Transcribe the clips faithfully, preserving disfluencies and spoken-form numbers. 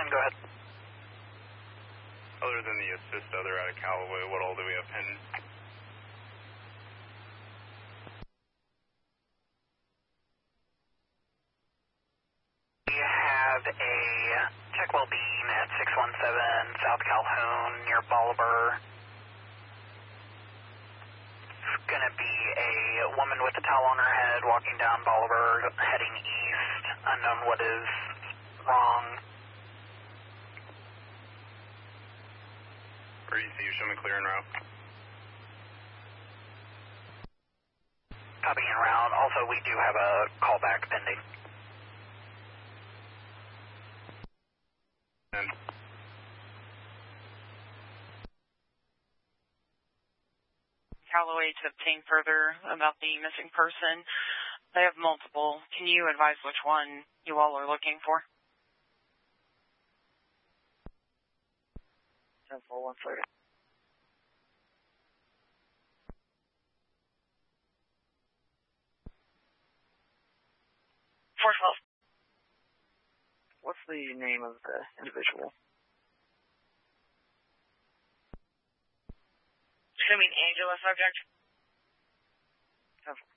ten, go ahead. Other than the assist other out of Callaway, what all do we have pending? We have a check well beam at six one seven South Calhoun near Bolivar. It's going to be a woman with a towel on her head walking down Bolivar, heading east. Unknown what is wrong. Or E C U, show me clear en route. Copy en route. Also, we do have a callback pending. And Callaway to obtain further about the missing person. They have multiple. Can you advise which one you all are looking for? ten four one thirty. four twelve. What's the name of the individual? Assuming Angela subject. ten four.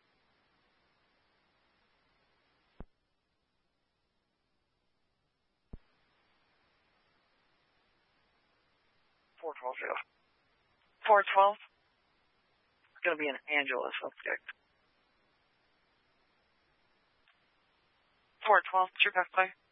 four twelve zero. four twelve? It's going to be an Angela subject. four twelve, true path clear.